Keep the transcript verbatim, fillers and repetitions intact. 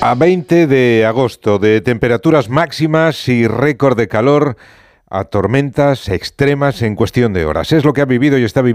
A veinte de agosto, de temperaturas máximas y récord de calor a tormentas extremas en cuestión de horas. Es lo que ha vivido y está viviendo